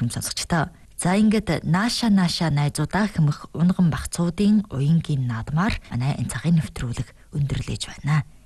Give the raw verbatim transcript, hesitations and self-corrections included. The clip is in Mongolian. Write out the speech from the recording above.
хөм сонсогчдоо. За ингээд нааша нааша найзуудаа хэмэх унган багцуудын уянгийн наадмаар манай энэ цагийн нэвтрүүлэг өндөрлөж байна.